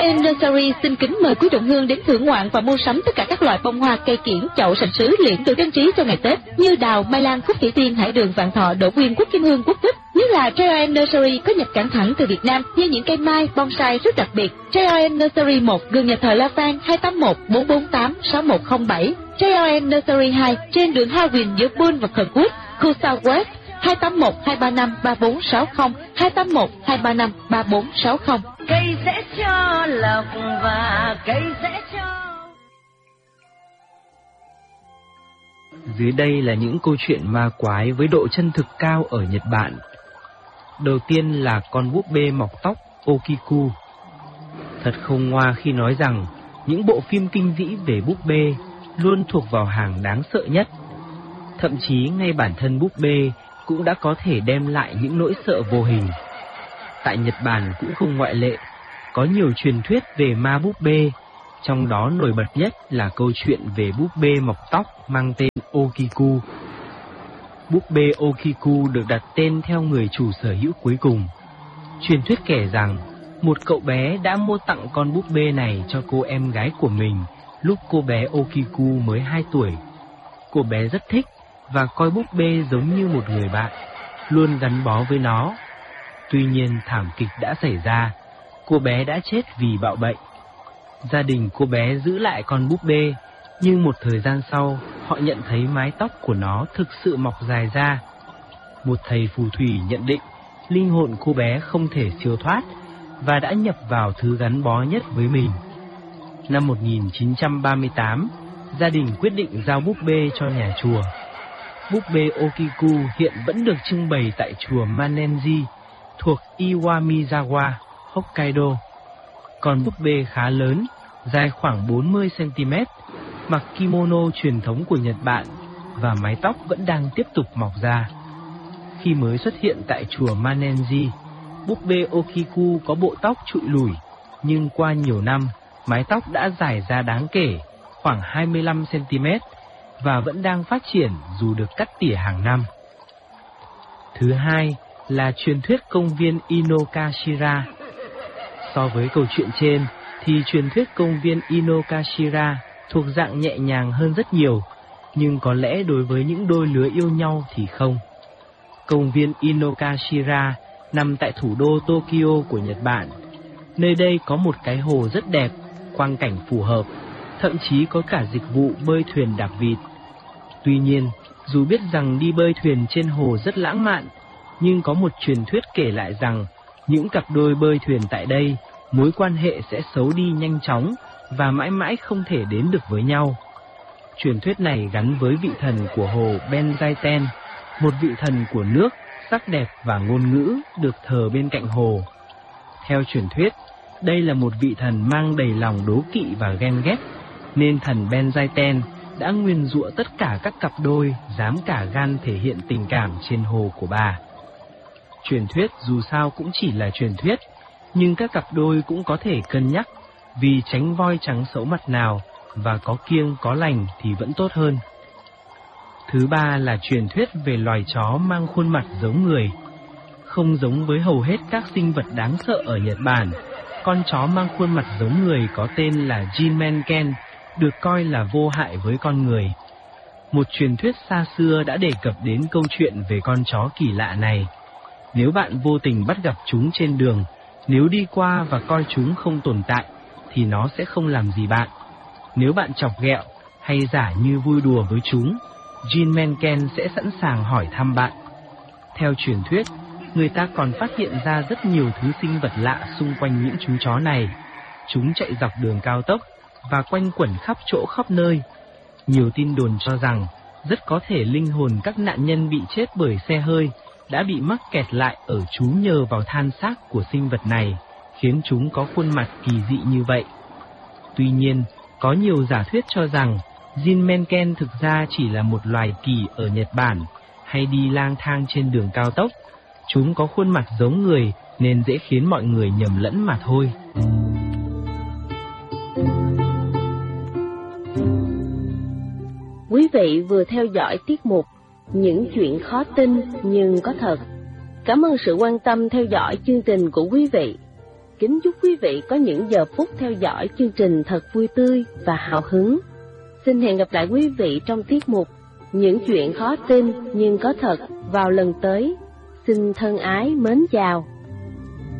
Nursery xin kính mời quý đồng hương đến thưởng ngoạn và mua sắm tất cả các loại bông hoa, cây kiểng, chậu, sành sứ, liễn đồ trang trí cho ngày Tết như đào, mai lan, cúc thủy tiên, hải đường, vạn thọ, đỗ quyên, quốc kim hương, quốc tích. Nhất là J.O.N Nursery có nhập cảng thẳng từ Việt Nam như những cây mai, bonsai rất đặc biệt. J.O.N Nursery 1, đường nhà thờ La Phan, 281 448 6107. J.O.N Nursery 2 trên đường Howin giữa Bull và Kirkwood, khu Southwest, 281 235 3460, 281 235 3460. Cây sẽ cho lộc và cây sẽ cho. Dưới đây là những câu chuyện ma quái với độ chân thực cao ở Nhật Bản. Đầu tiên là con búp bê mọc tóc Okiku. Thật không ngoa khi nói rằng những bộ phim kinh dĩ về búp bê luôn thuộc vào hàng đáng sợ nhất. Thậm chí ngay bản thân búp bê cũng đã có thể đem lại những nỗi sợ vô hình. Tại Nhật Bản cũng không ngoại lệ, có nhiều truyền thuyết về ma búp bê, trong đó nổi bật nhất là câu chuyện về búp bê mọc tóc mang tên Okiku. Búp bê Okiku được đặt tên theo người chủ sở hữu cuối cùng. Truyền thuyết kể rằng một cậu bé đã mua tặng con búp bê này cho cô em gái của mình lúc cô bé Okiku mới 2 tuổi. Cô bé rất thích và coi búp bê giống như một người bạn, luôn gắn bó với nó. Tuy nhiên thảm kịch đã xảy ra, cô bé đã chết vì bạo bệnh. Gia đình cô bé giữ lại con búp bê, nhưng một thời gian sau, họ nhận thấy mái tóc của nó thực sự mọc dài ra. Một thầy phù thủy nhận định linh hồn cô bé không thể siêu thoát và đã nhập vào thứ gắn bó nhất với mình. Năm 1938, gia đình quyết định giao búp bê cho nhà chùa. Búp bê Okiku hiện vẫn được trưng bày tại chùa Manenji thuộc Iwamizawa, Hokkaido. Con búp bê khá lớn, dài khoảng 40 cm, mặc kimono truyền thống của Nhật Bản và mái tóc vẫn đang tiếp tục mọc ra. Khi mới xuất hiện tại chùa Manenji, búp bê Okiku có bộ tóc trụi lủi, nhưng qua nhiều năm, mái tóc đã dài ra đáng kể, khoảng 25 cm, và vẫn đang phát triển dù được cắt tỉa hàng năm. Thứ hai là truyền thuyết công viên Inokashira. So với câu chuyện trên, thì truyền thuyết công viên Inokashira thuộc dạng nhẹ nhàng hơn rất nhiều, nhưng có lẽ đối với những đôi lứa yêu nhau thì không. Công viên Inokashira nằm tại thủ đô Tokyo của Nhật Bản. Nơi đây có một cái hồ rất đẹp, quang cảnh phù hợp, thậm chí có cả dịch vụ bơi thuyền đạp vịt. Tuy nhiên, dù biết rằng đi bơi thuyền trên hồ rất lãng mạn, nhưng có một truyền thuyết kể lại rằng những cặp đôi bơi thuyền tại đây, mối quan hệ sẽ xấu đi nhanh chóng và mãi mãi không thể đến được với nhau. Truyền thuyết này gắn với vị thần của hồ Benzaiten, một vị thần của nước, sắc đẹp và ngôn ngữ được thờ bên cạnh hồ. Theo truyền thuyết, đây là một vị thần mang đầy lòng đố kỵ và ghen ghét, nên thần Benzaiten đã nguyền rủa tất cả các cặp đôi dám cả gan thể hiện tình cảm trên hồ của bà. Truyền thuyết dù sao cũng chỉ là truyền thuyết, nhưng các cặp đôi cũng có thể cân nhắc, vì tránh voi trắng xấu mặt nào và có kiêng có lành thì vẫn tốt hơn. Thứ ba là truyền thuyết về loài chó mang khuôn mặt giống người. Không giống với hầu hết các sinh vật đáng sợ ở Nhật Bản, con chó mang khuôn mặt giống người có tên là Jinmenken được coi là vô hại với con người. Một truyền thuyết xa xưa đã đề cập đến câu chuyện về con chó kỳ lạ này. Nếu bạn vô tình bắt gặp chúng trên đường, nếu đi qua và coi chúng không tồn tại, thì nó sẽ không làm gì bạn. Nếu bạn chọc ghẹo hay giả như vui đùa với chúng, Jinmenken sẽ sẵn sàng hỏi thăm bạn. Theo truyền thuyết, người ta còn phát hiện ra rất nhiều thứ sinh vật lạ xung quanh những chú chó này. Chúng chạy dọc đường cao tốc và quanh quẩn khắp chỗ khắp nơi. Nhiều tin đồn cho rằng rất có thể linh hồn các nạn nhân bị chết bởi xe hơi đã bị mắc kẹt lại ở trú nhờ vào than xác của sinh vật này, khiến chúng có khuôn mặt kỳ dị như vậy. Tuy nhiên, có nhiều giả thuyết cho rằng Jinmenken thực ra chỉ là một loài kỳ ở Nhật Bản, hay đi lang thang trên đường cao tốc. Chúng có khuôn mặt giống người nên dễ khiến mọi người nhầm lẫn mà thôi. Quý vị vừa theo dõi tiết mục Những chuyện khó tin nhưng có thật. Cảm ơn sự quan tâm theo dõi chương trình của quý vị. kính chúc quý vị có những giờ phút theo dõi chương trình thật vui tươi và hào hứng. Xin hẹn gặp lại quý vị trong tiết mục Những chuyện khó tin nhưng có thật vào lần tới. Xin thân ái mến chào.